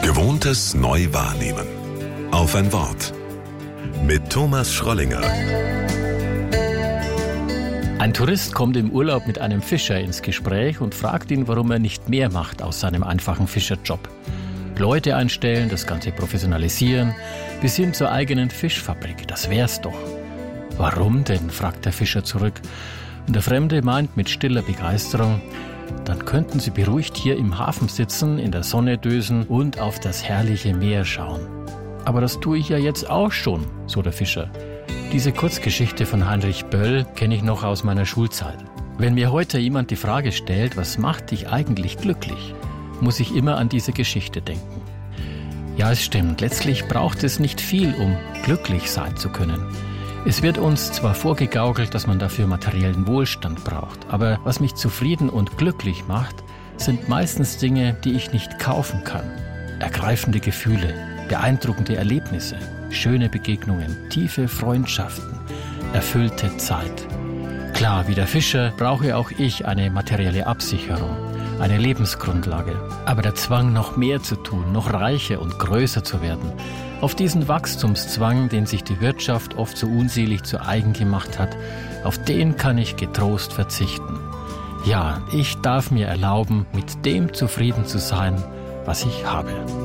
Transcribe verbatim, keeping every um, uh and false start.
Gewohntes neu wahrnehmen. Auf ein Wort. Mit Thomas Schrollinger. Ein Tourist kommt im Urlaub mit einem Fischer ins Gespräch und fragt ihn, warum er nicht mehr macht aus seinem einfachen Fischerjob. Leute einstellen, das Ganze professionalisieren, bis hin zur eigenen Fischfabrik. Das wär's doch. Warum denn, fragt der Fischer zurück. Und der Fremde meint mit stiller Begeisterung, dann könnten Sie beruhigt hier im Hafen sitzen, in der Sonne dösen und auf das herrliche Meer schauen. Aber das tue ich ja jetzt auch schon, so der Fischer. Diese Kurzgeschichte von Heinrich Böll kenne ich noch aus meiner Schulzeit. Wenn mir heute jemand die Frage stellt, was macht dich eigentlich glücklich, muss ich immer an diese Geschichte denken. Ja, es stimmt, letztlich braucht es nicht viel, um glücklich sein zu können. Es wird uns zwar vorgegaukelt, dass man dafür materiellen Wohlstand braucht, aber was mich zufrieden und glücklich macht, sind meistens Dinge, die ich nicht kaufen kann. Ergreifende Gefühle, beeindruckende Erlebnisse, schöne Begegnungen, tiefe Freundschaften, erfüllte Zeit. Klar, wie der Fischer brauche auch ich eine materielle Absicherung, eine Lebensgrundlage. Aber der Zwang, noch mehr zu tun, noch reicher und größer zu werden, auf diesen Wachstumszwang, den sich die Wirtschaft oft so unselig zu eigen gemacht hat, auf den kann ich getrost verzichten. Ja, ich darf mir erlauben, mit dem zufrieden zu sein, was ich habe.